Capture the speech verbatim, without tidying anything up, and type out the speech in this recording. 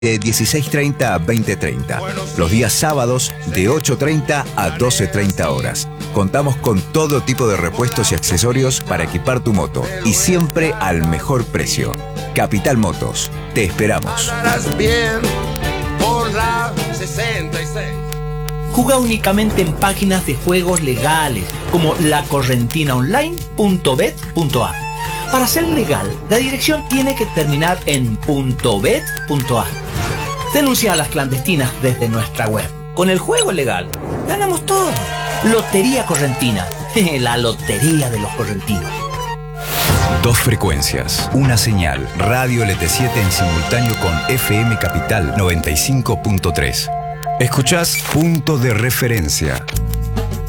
de dieciséis treinta a veinte treinta. Los días sábados de ocho treinta a doce treinta horas. Contamos con todo tipo de repuestos y accesorios para equipar tu moto y siempre al mejor precio. Capital Motos, te esperamos. Andarás bien por la sesenta y seis. Juega únicamente en páginas de juegos legales como la correntina online punto bet punto a. Para ser legal, la dirección tiene que terminar en .bet punto a. Denuncia a las clandestinas desde nuestra web. Con el juego legal, ganamos todo. Lotería Correntina, la lotería de los correntinos. Dos frecuencias, una señal, Radio L T siete en simultáneo con F M Capital noventa y cinco punto tres. Escuchás Punto de Referencia.